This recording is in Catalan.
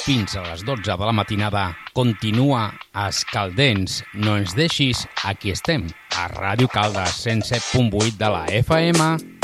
fins a les 12 de la matinada. Continua escaldents, no ens deixis, aquí estem, a Ràdio Caldes, 107.8 de la FM.